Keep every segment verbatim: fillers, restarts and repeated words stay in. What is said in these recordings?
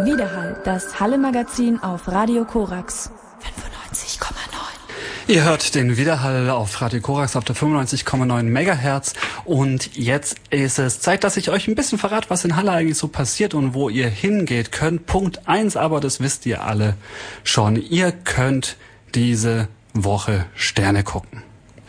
Widerhall, das Halle-Magazin auf Radio Korax fünfundneunzig Komma neun. Ihr hört den Widerhall auf Radio Korax auf der fünfundneunzig Komma neun Megahertz und jetzt ist es Zeit, dass ich euch ein bisschen verrate, was in Halle eigentlich so passiert und wo ihr hingehen könnt. Punkt eins, aber das wisst ihr alle schon. Ihr könnt diese Woche Sterne gucken.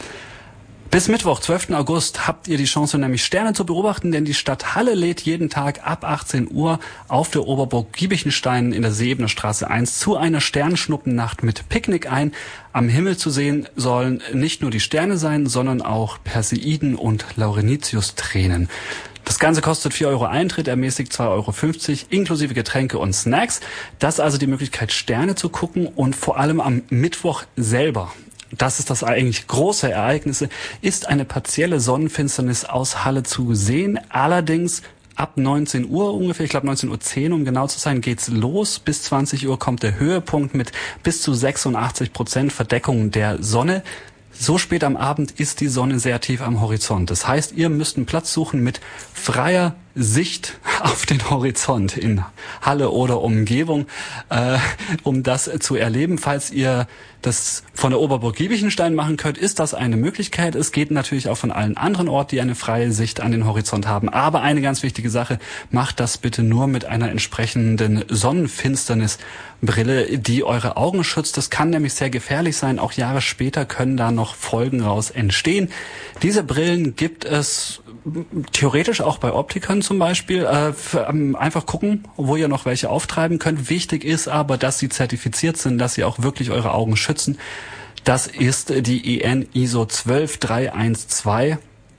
Bis Mittwoch, zwölften August, habt ihr die Chance, nämlich Sterne zu beobachten, denn die Stadt Halle lädt jeden Tag ab achtzehn Uhr auf der Oberburg Giebichenstein in der Seebener Straße eins zu einer Sternschnuppennacht mit Picknick ein. Am Himmel zu sehen sollen nicht nur die Sterne sein, sondern auch Perseiden und Laurenitius-Tränen. Das Ganze kostet vier Euro Eintritt, ermäßigt zwei Euro fünfzig, inklusive Getränke und Snacks. Das ist also die Möglichkeit, Sterne zu gucken und vor allem am Mittwoch selber. Das ist das eigentlich große Ereignis, ist eine partielle Sonnenfinsternis aus Halle zu sehen. Allerdings ab neunzehn Uhr ungefähr, ich glaube neunzehn Uhr zehn, um genau zu sein, geht's los. Bis zwanzig Uhr kommt der Höhepunkt mit bis zu sechsundachtzig Prozent Verdeckung der Sonne. So spät am Abend ist die Sonne sehr tief am Horizont. Das heißt, ihr müsst einen Platz suchen mit freier Sicht auf den Horizont in Halle oder Umgebung, äh, um das zu erleben. Falls ihr das von der Oberburg Giebichenstein machen könnt, ist das eine Möglichkeit. Es geht natürlich auch von allen anderen Orten, die eine freie Sicht an den Horizont haben. Aber eine ganz wichtige Sache, macht das bitte nur mit einer entsprechenden Sonnenfinsternisbrille, die eure Augen schützt. Das kann nämlich sehr gefährlich sein. Auch Jahre später können da noch Folgen raus entstehen. Diese Brillen gibt es theoretisch auch bei Optikern zum Beispiel. Äh, für, ähm, einfach gucken, wo ihr noch welche auftreiben könnt. Wichtig ist aber, dass sie zertifiziert sind, dass sie auch wirklich eure Augen schützen. Das ist die E N I S O zwölf drei eins zwei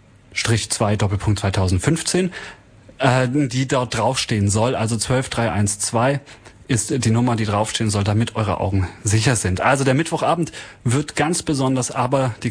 zwei Doppelpunkt zweitausendfünfzehn, äh, die dort draufstehen soll. Also zwölf drei eins zwei ist die Nummer, die draufstehen soll, damit eure Augen sicher sind. Also der Mittwochabend wird ganz besonders, aber die